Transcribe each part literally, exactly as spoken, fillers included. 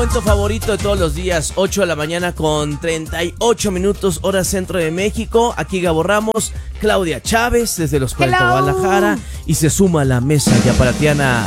momento favorito de todos los días, ocho de la mañana con treinta y ocho minutos, hora centro de México. Aquí Gabo Ramos, Claudia Chávez desde los cuarenta Guadalajara, y se suma a la mesa yaparatiana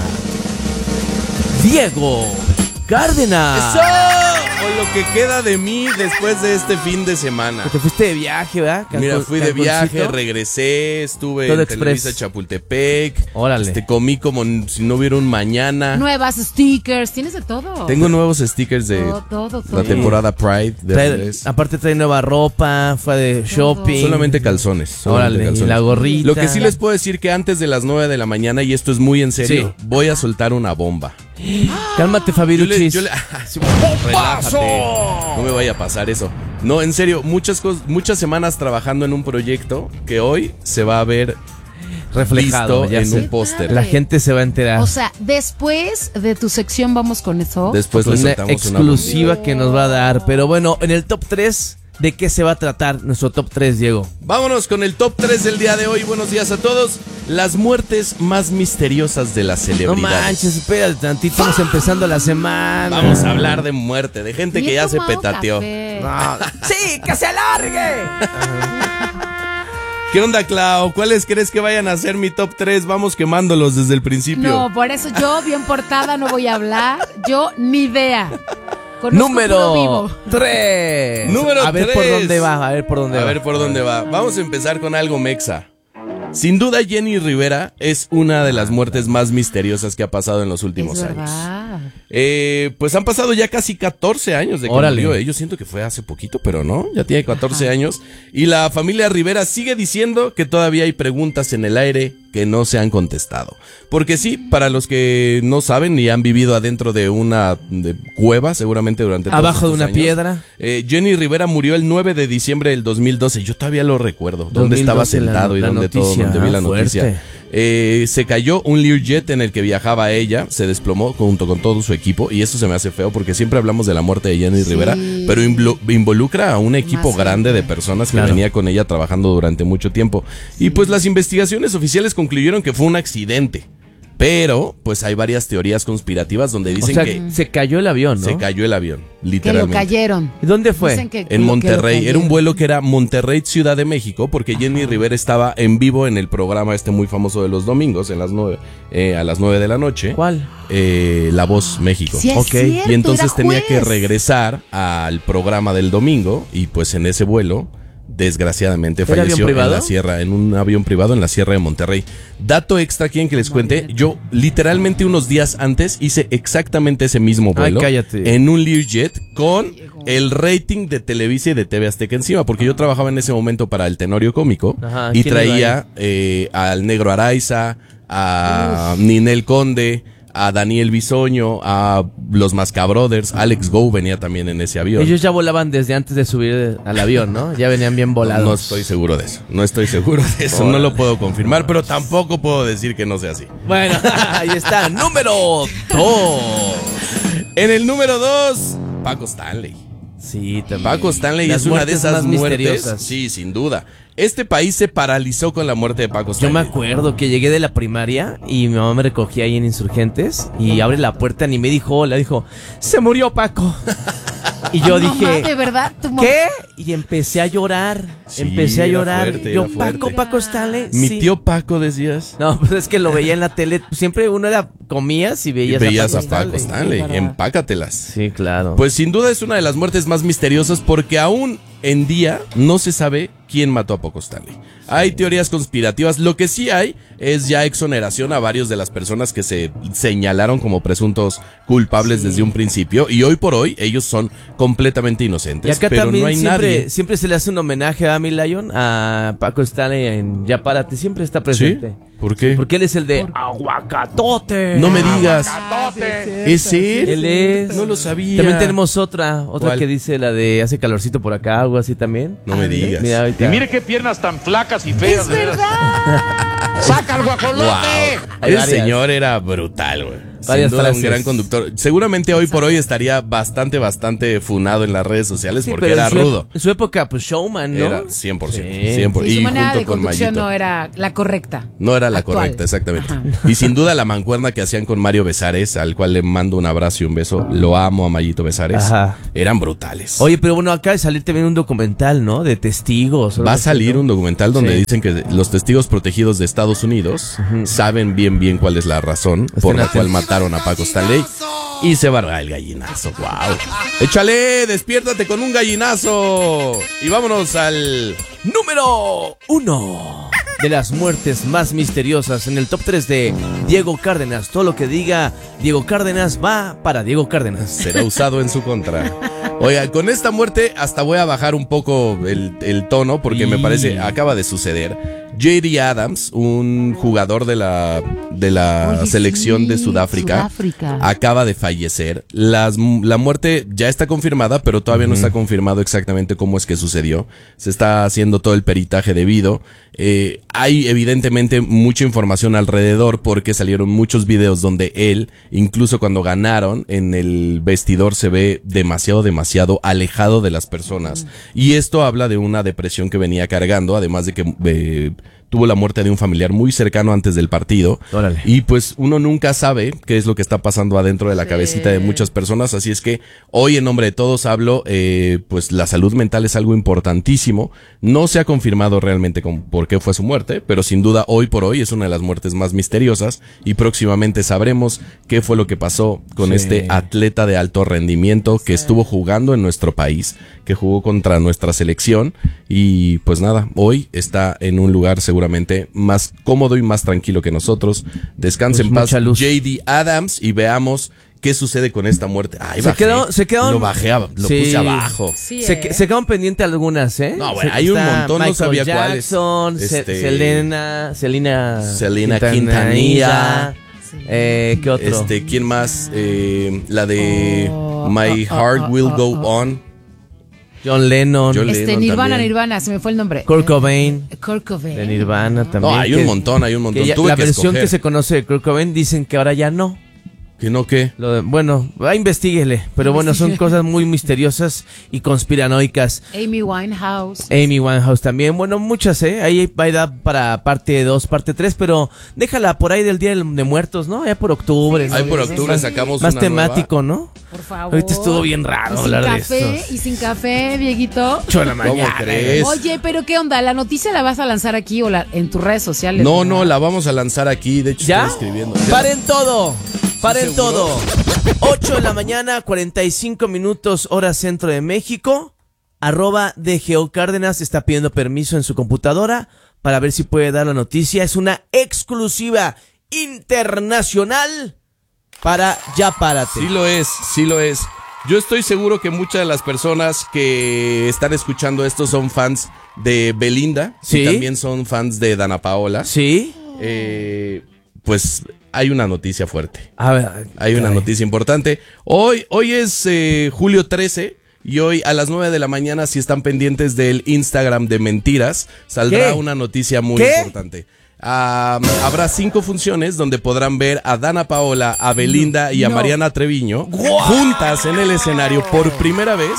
Diego Cárdenas. ¡Eso! O lo que queda de mí después de este fin de semana. Te fuiste de viaje, ¿verdad? Cancún, Mira, fui de viaje, regresé, estuve Todo en Express. Televisa Chapultepec. Órale. Este, comí como si no hubiera un mañana. Nuevas stickers, tienes de todo. Tengo nuevos stickers de todo, todo, todo. la temporada Pride. De Trae, regreso. aparte trae nueva ropa, fue de shopping. Solamente calzones. solamente Órale, calzones. y la gorrita. Lo que sí les puedo decir que antes de las nueve de la mañana, y esto es muy en serio, Sí. voy a soltar una bomba. Cálmate, Yo le- Fabiruchis. yo le- sí, relájate. No me vaya a pasar eso. No, en serio, muchas cosas, muchas semanas trabajando en un proyecto que hoy se va a ver Reflejado, visto ya en sé. un póster. La gente se va a enterar. O sea, después de tu sección vamos con eso. Después le una soltamos una exclusiva que nos va a dar. Pero bueno, en el top tres, ¿de qué se va a tratar nuestro top tres, Diego? Vámonos con el top tres del día de hoy. Buenos días a todos. Las muertes más misteriosas de las No celebridades. manches, espérate tantito, estamos empezando la semana. Vamos a hablar de muerte, de gente que Bien ya se tomado petateó. café. No. ¡Sí, que se alargue! ¿Qué onda, Clau? ¿Cuáles crees que vayan a ser mi top tres? Vamos quemándolos desde el principio. No, por eso yo, bien portada, no voy a hablar. Yo, ni idea. Conozco puro Número vivo. tres. Número A ver por tres. dónde va, a ver por dónde A va. ver por dónde va. Vamos a empezar con algo mexa. Sin duda, Jenny Rivera es una de las muertes más misteriosas que ha pasado en los últimos Es años. verdad. Eh, pues han pasado ya casi catorce años de que Órale. murió. Eh, Yo siento que fue hace poquito, pero no, ya tiene catorce años. Y la familia Rivera sigue diciendo que todavía hay preguntas en el aire que no se han contestado. Porque sí, para los que no saben y han vivido adentro de una de cueva, seguramente durante todos Abajo de estos una años, piedra. eh, Jenny Rivera murió el nueve de diciembre del dos mil doce. Yo todavía lo recuerdo. Dónde estaba dos mil doce, sentado la- y la dónde todo, noticia, donde vi la ah, noticia. fuerte. Eh, se cayó un Learjet en el que viajaba ella, se desplomó junto con todo su equipo, y eso se me hace feo porque siempre hablamos de la muerte de Jenny Sí. Rivera, pero invo- involucra a un equipo Más grande gente. de personas que Claro. venía con ella trabajando durante mucho tiempo. Y pues las investigaciones oficiales concluyeron que fue un accidente, pero pues hay varias teorías conspirativas donde O dicen sea, que se cayó el avión, ¿no? se cayó el avión, Que lo literalmente. cayeron. ¿Y dónde fue? Dicen que- que En lo- que lo Monterrey, era un cayeron. vuelo que era Monterrey, Ciudad de México, porque Jenny Rivera estaba en vivo en el programa este muy famoso de los domingos, en las nueve, eh, a las nueve de la noche. ¿Cuál? Eh, La Voz México. Sí, es Ok. cierto, Y entonces era tenía que juez. regresar al programa del domingo, y pues en ese vuelo, desgraciadamente, ¿Era avión falleció en privado? la sierra, en un avión privado en la sierra de Monterrey. Dato extra, quieren que les cuente, yo literalmente unos días antes hice exactamente ese mismo Ay, vuelo cállate. en un Learjet con el rating de Televisa y de T V Azteca encima, porque yo trabajaba en ese momento para el Tenorio Cómico. Ajá, y ¿quién iba traía eh, al Negro Araiza, a Ninel Conde, a Daniel Bisoño, a los Mascabrothers. Alex Go venía también en ese avión. Ellos ya volaban desde antes de subir al avión, ¿no? Ya venían bien volados. No estoy seguro de eso, no estoy seguro de eso, no lo puedo confirmar, pero tampoco puedo decir que no sea así. Bueno, ahí está. Número dos. En el número dos, Paco Stanley. Sí, también. Paco Stanley Las es una de muertes esas más muertes. misteriosas. Sí, sin duda. Este país se paralizó con la muerte de Paco Yo Stanley. me acuerdo que llegué de la primaria y mi mamá me recogía ahí en Insurgentes y abre la puerta y me dijo, hola, dijo, se murió Paco. Y yo Tu mamá, dije, ¿de verdad? ¿Tu mamá? ¿qué? Y empecé a llorar, Sí, empecé a era llorar. fuerte, yo, era fuerte. Paco, Paco Stanley. Mi sí. tío Paco, decías. No, pues es que lo veía en la tele. Siempre uno era, comías y Y veías, veías a a Paco, Paco Stanley. Stanley, empácatelas. Sí, claro. Pues sin duda es una de las muertes más misteriosas porque aún en día no se sabe quién mató a Paco Stanley. Hay teorías conspirativas, lo que sí hay es ya exoneración a varios de las personas que se señalaron como presuntos culpables Sí. desde un principio, y hoy por hoy ellos son completamente y inocentes, acá pero también no hay siempre, nadie. siempre se le hace un homenaje a mi Lion, a Paco Stanley en Ya Párate, siempre está presente. ¿Sí? ¿Por qué? Porque él es el de Aguacatote. No me digas. ¿Es él? Él es. No lo sabía. También tenemos otra, otra ¿Cuál? que dice la de hace calorcito por acá, algo así también. No me digas. Mira, ahorita. Y mire qué piernas tan flacas y feas. ¡Es de veras. verdad! ¡Saca el guajolote! Wow. Hay Ese varias. señor era brutal, güey. Sin Varias duda, un frases. gran conductor. Seguramente hoy por hoy estaría bastante, bastante funado en las redes sociales Sí, porque pero era en su, rudo. En su época, pues showman, ¿no? Era cien por ciento. Sí. cien por ciento. Y su Y manera junto de con conducción Mayito. no era la correcta. No era la Actual. correcta, exactamente. Ajá. Y sin duda la mancuerna que hacían con Mario Besares, al cual le mando un abrazo y un beso, lo amo a Mayito Besares, Ajá. eran brutales. Oye, pero bueno, acaba de salir también un documental, ¿no? De testigos. Va a salir un documental donde Sí. dicen que los testigos protegidos de Estados Unidos saben bien bien cuál es la razón por la atentos. cual mataron a Paco Stanley. Y se va el gallinazo, wow. Échale, despiértate con un gallinazo. Y vámonos al... Número uno de las muertes más misteriosas en el top tres de Diego Cárdenas. Todo lo que diga Diego Cárdenas va para Diego Cárdenas. Será usado en su contra. Oiga, con esta muerte hasta voy a bajar un poco el, el tono porque me parece, acaba de suceder. J D Adams, un jugador de la, de la Oye, selección sí, de Sudáfrica, Sudáfrica. acaba de fallecer. Las, la muerte ya está confirmada, pero todavía no está confirmado exactamente cómo es que sucedió. Se está haciendo todo el peritaje debido. Eh, hay evidentemente mucha información alrededor porque salieron muchos videos donde él, incluso cuando ganaron, en el vestidor se ve demasiado, demasiado alejado de las personas. Y esto habla de una depresión que venía cargando, además de que... Eh, tuvo la muerte de un familiar muy cercano antes del partido. Órale. Y pues uno nunca sabe qué es lo que está pasando adentro de la Sí. cabecita de muchas personas. Así es que hoy en nombre de todos hablo, eh, pues la salud mental es algo importantísimo. No se ha confirmado realmente con por qué fue su muerte, pero sin duda hoy por hoy es una de las muertes más misteriosas y próximamente sabremos qué fue lo que pasó con Sí. este atleta de alto rendimiento que estuvo jugando en nuestro país, que jugó contra nuestra selección y pues nada, hoy está en un lugar seguramente más cómodo y más tranquilo que nosotros. Descanse Pues en paz mucha luz. J D Adams y veamos qué sucede con esta muerte. Ay, Se bajé. quedó- se quedaron- Lo bajé, a- lo Sí. puse abajo. Sí, Se, ¿eh? que- se quedaron pendientes algunas, ¿eh? No, bueno, Se- hay un está montón, no Michael sabía cuáles. Jackson, Ce- Este- Selena, Selena, Selena Quintanilla. Sí. Eh, ¿qué otro? Este, ¿quién más? Eh, la de Oh, My oh, Heart oh, Will oh, Go oh. On. John Lennon, John Este, Lennon Nirvana, también. Nirvana, se me fue el nombre. Kurt Cobain, Eh, Kurt Cobain. de Nirvana también. No, hay un que- montón, hay un montón. que ya- Tuve la que versión escoger. que se conoce de Kurt Cobain dicen que ahora ya no. ¿Que no qué? Lo de- bueno, va, investiguele. Pero bueno, son Investigue. cosas muy misteriosas y conspiranoicas. Amy Winehouse. Amy Winehouse también. Bueno, muchas, ¿eh? Ahí va a dar para parte dos, parte tres, pero déjala por ahí del Día de Muertos, ¿no? Ya por octubre. ¿no? Ahí por Es octubre más- sacamos Más una temático, ¿no? Por favor. Ahorita estuvo bien raro ¿Y sin hablar de café? estos. ¿Y sin café, Dieguito? ocho de la ¿Cómo mañana. crees? Oye, pero ¿qué onda? ¿La noticia la vas a lanzar aquí o la- en tus redes sociales? No, no, la vamos a lanzar aquí. De hecho, ¿Ya? estoy escribiendo. Paren todo. Paren ¿Seguro? todo. ocho de la mañana, cuarenta y cinco minutos, hora centro de México. Arroba D G O Cárdenas está pidiendo permiso en su computadora para ver si puede dar la noticia. Es una exclusiva internacional para Ya Párate. Sí lo es, sí lo es. Yo estoy seguro que muchas de las personas que están escuchando esto son fans de Belinda. Sí. Y también son fans de Dana Paola. ¿Sí? Eh, pues hay una noticia fuerte. A ver. Hay una caray. noticia importante. Hoy, hoy es eh, julio trece y hoy a las nueve de la mañana, si están pendientes del Instagram de Mentiras, saldrá ¿Qué? una noticia muy ¿Qué? importante. Ah, habrá cinco funciones donde podrán ver a Dana Paola, a Belinda y a No. Mariana Treviño juntas en el escenario por primera vez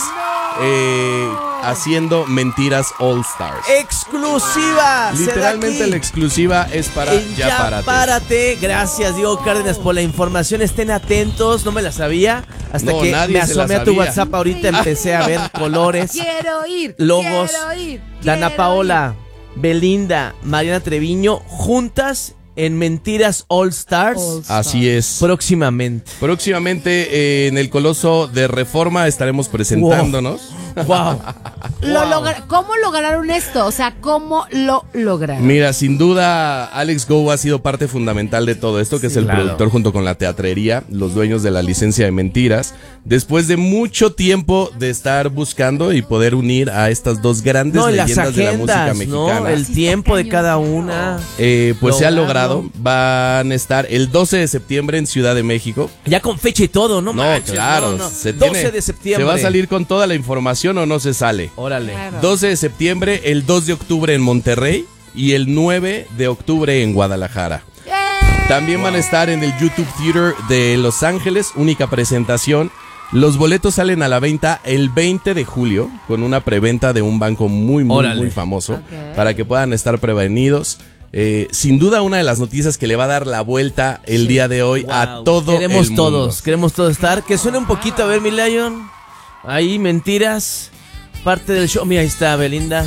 eh, haciendo Mentiras All Stars. Exclusiva. se da Literalmente aquí. la exclusiva es para En Ya, Ya Párate. Párate. Gracias, Diego Cárdenas, por la información. Estén atentos. No me la sabía. Hasta No, que nadie me se la asomé a tu sabía. WhatsApp. Ahorita empecé a ver colores. Quiero ir. Logos. Quiero ir. Dana quiero Paola, Belinda, Mariana Treviño, juntas en Mentiras All Stars. All Stars. Así es. Próximamente. Próximamente eh, en el Coloso de Reforma estaremos presentándonos. Wow. Lo Wow. logra- ¿Cómo lograron esto? O sea, ¿cómo lo lograron? Mira, sin duda Alex Go ha sido parte fundamental de todo esto, que es el claro. productor junto con la teatrería, los dueños de la licencia de Mentiras, después de mucho tiempo de estar buscando y poder unir a estas dos grandes No, y las leyendas de la música agendas, ¿no? mexicana. El Sí, tiempo de está cada cañón. una. Eh, pues se ha Lograrlo. logrado, van a estar el doce de septiembre en Ciudad de México. Ya con fecha y todo, ¿no? No, manches, claro, no, no. se doce tiene- de septiembre. ¿Se va a salir con toda la información o no se sale? Órale. Claro. doce de septiembre, el dos de octubre en Monterrey y el nueve de octubre en Guadalajara. ¡Eh! También van a estar en el YouTube Theater de Los Ángeles, única presentación. Los boletos salen a la venta el veinte de julio con una preventa de un banco muy, muy, Órale. muy famoso Ok. para que puedan estar prevenidos. Eh, sin duda una de las noticias que le va a dar la vuelta el sí. día de hoy wow. a todo queremos el mundo. todos, queremos todos estar. Que suene un poquito, a ver, mi Lion. Ahí, Mentiras. Parte del show. Mira, ahí está Belinda.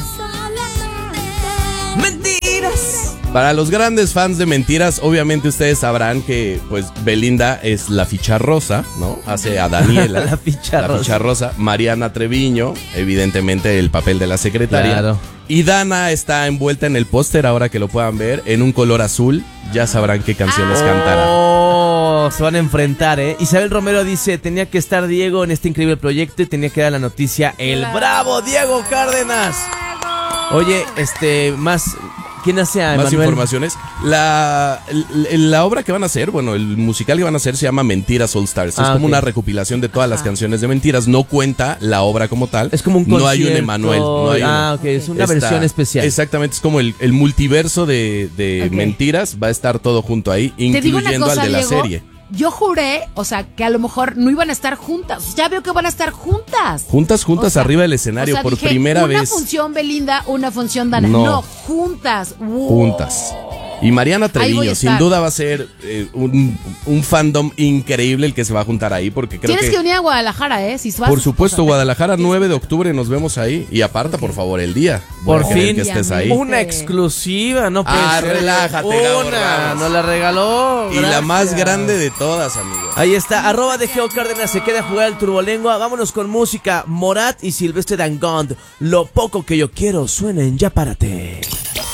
Mentiras. Para los grandes fans de Mentiras, obviamente ustedes sabrán que pues Belinda es la ficha rosa, ¿no? Hace a Daniela. la ficha la rosa. ficha rosa. Mariana Treviño, evidentemente el papel de la secretaria. Claro. Y Dana está envuelta en el póster, ahora que lo puedan ver, en un color azul. Ya sabrán qué canciones ah. cantará. Oh, se van a enfrentar, ¿eh? Isabel Romero dice, tenía que estar Diego en este increíble proyecto y tenía que dar la noticia el bravo Diego Cárdenas. Oye, este, más... ¿Quién hace a Más Emanuel? informaciones. La, la, la obra que van a hacer, bueno, el musical que van a hacer se llama Mentiras All Stars. Ah, es como okay. una recopilación de todas Ajá. las canciones de Mentiras. No cuenta la obra como tal. Es como un concierto. No hay un Emanuel. No hay ah, uno. ok, es una Está, versión especial. Exactamente, es como el, el multiverso de, de Okay. Mentiras. Va a estar todo junto ahí, Te digo una incluyendo cosa, al de la Diego, serie. Yo juré, o sea, que a lo mejor no iban a estar juntas. Ya veo que van a estar juntas. Juntas, juntas O sea, arriba del escenario o sea, por dije, primera una vez. Una función Belinda, una función Dana. No. No, juntas. Wow. Juntas. Y Mariana Ahí voy Treviño, a sin estar. duda va a ser eh, un, un fandom increíble el que se va a juntar ahí, porque creo Tienes que... que venir a Guadalajara, ¿eh? Si vas, Por supuesto, o sea, Guadalajara, nueve de octubre, nos vemos ahí. Y aparta, por favor, el día. Por Voy a querer fin. que estés ahí. Una exclusiva, no puede Ah, ser. relájate, Gabo Una, Ramos. nos la regaló. Y la gracias. más grande de todas, amigo. Ahí está, arroba de Geo Cárdenas, se queda a jugar el turbolengua. Vámonos con música. Morat y Silvestre Dangond. Lo poco que yo quiero suena en Ya Párate.